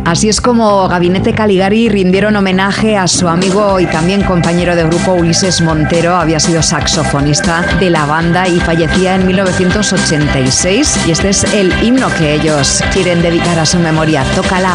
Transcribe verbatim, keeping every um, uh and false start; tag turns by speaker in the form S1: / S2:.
S1: Así es como Gabinete Caligari rindieron homenaje a su amigo y también compañero de grupo Ulises Montero. Había sido saxofonista de la banda y fallecía en mil novecientos ochenta y seis. Y este es el himno que ellos quieren dedicar a su memoria. Tócala.